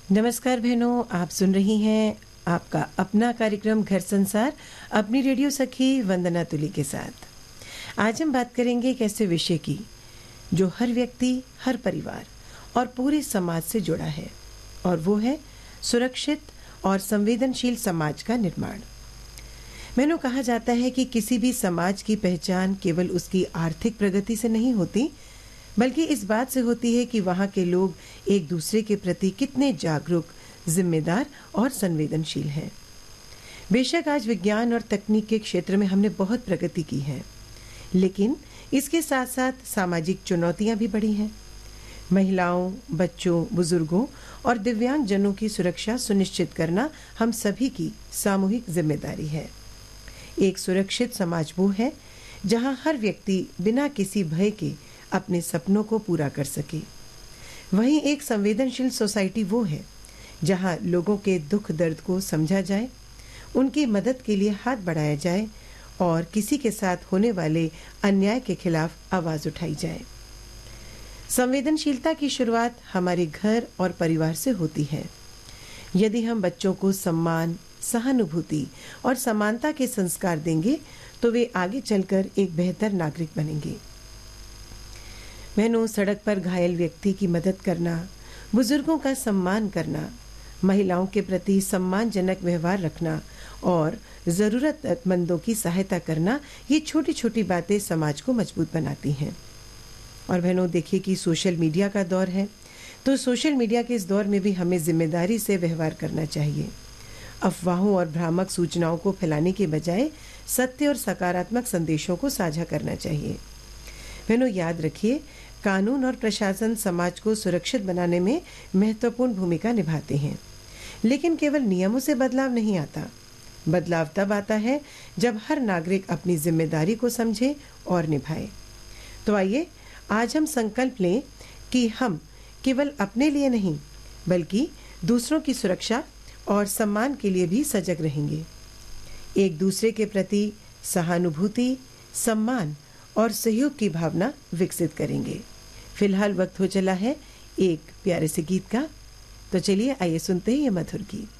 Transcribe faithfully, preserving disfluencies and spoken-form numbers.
नमस्कार बहनों, आप सुन रही हैं आपका अपना कार्यक्रम घर संसार अपनी रेडियो सखी वंदना तुली के साथ। आज हम बात करेंगे एक ऐसे विषय की जो हर व्यक्ति, हर परिवार और पूरे समाज से जुड़ा है, और वो है सुरक्षित और संवेदनशील समाज का निर्माण। मैंने कहा जाता है कि किसी भी समाज की पहचान केवल उसकी आर्थिक प्रगति से नहीं होती, बल्कि इस बात से होती है कि वहाँ के लोग एक दूसरे के प्रति कितने जागरूक, जिम्मेदार और संवेदनशील हैं। बेशक आज विज्ञान और तकनीक के क्षेत्र में हमने बहुत प्रगति की है, लेकिन इसके साथ साथ सामाजिक चुनौतियां भी बढ़ी हैं। महिलाओं, बच्चों, बुजुर्गों और दिव्यांग जनों की सुरक्षा सुनिश्चित करना हम सभी की सामूहिक जिम्मेदारी है। एक सुरक्षित समाज वो है जहां हर व्यक्ति बिना किसी भय के अपने सपनों को पूरा कर सके। वहीं एक संवेदनशील सोसाइटी वो है जहां लोगों के दुख दर्द को समझा जाए, उनकी मदद के लिए हाथ बढ़ाया जाए और किसी के साथ होने वाले अन्याय के खिलाफ आवाज उठाई जाए। संवेदनशीलता की शुरुआत हमारे घर और परिवार से होती है। यदि हम बच्चों को सम्मान, सहानुभूति और समानता के संस्कार देंगे तो वे आगे चलकर एक बेहतर नागरिक बनेंगे। बहनों, सड़क पर घायल व्यक्ति की मदद करना, बुजुर्गों का सम्मान करना, महिलाओं के प्रति सम्मानजनक व्यवहार रखना और ज़रूरतमंदों की सहायता करना, ये छोटी छोटी बातें समाज को मजबूत बनाती हैं। और बहनों, देखिए कि सोशल मीडिया का दौर है, तो सोशल मीडिया के इस दौर में भी हमें जिम्मेदारी से व्यवहार करना चाहिए। अफवाहों और भ्रामक सूचनाओं को फैलाने के बजाय सत्य और सकारात्मक संदेशों को साझा करना चाहिए। बहनों, याद रखिए, कानून और प्रशासन समाज को सुरक्षित बनाने में महत्वपूर्ण भूमिका निभाते हैं, लेकिन केवल नियमों से बदलाव नहीं आता। बदलाव तब आता है जब हर नागरिक अपनी जिम्मेदारी को समझे और निभाए। तो आइए आज हम संकल्प लें कि हम केवल अपने लिए नहीं, बल्कि दूसरों की सुरक्षा और सम्मान के लिए भी सजग रहेंगे। एक दूसरे के प्रति सहानुभूति, सम्मान और सहयोग की भावना विकसित करेंगे। फिलहाल वक्त हो चला है एक प्यारे से गीत का, तो चलिए आइए सुनते हैं ये मधुर गीत।